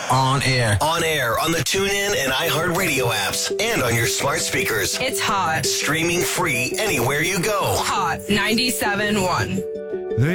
On air. On air on the TuneIn and iHeartRadio apps and on your smart speakers. It's hot. Streaming free anywhere you go. Hot 97.1.